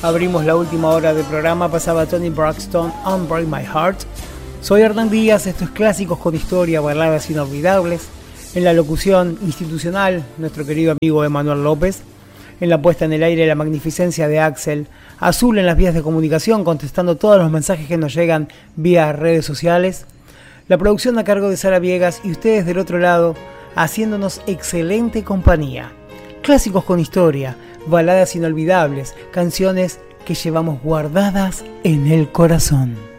Abrimos la última hora del programa, pasaba Toni Braxton, Unbreak My Heart. Soy Hernán Díaz, esto es Clásicos con Historia, baladas inolvidables. En la locución institucional, nuestro querido amigo Emanuel López. En la puesta en el aire, la magnificencia de Axel. Azul en las vías de comunicación, contestando todos los mensajes que nos llegan vía redes sociales. La producción a cargo de Sara Viegas y ustedes del otro lado, haciéndonos excelente compañía. Clásicos con Historia, baladas inolvidables, canciones que llevamos guardadas en el corazón.